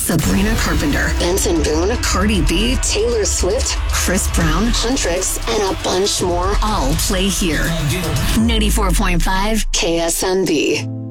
Sabrina Carpenter, Benson Boone, Cardi B, Taylor Swift, Chris Brown, Huntrix, and a bunch more all play here. 94.5 KSMB.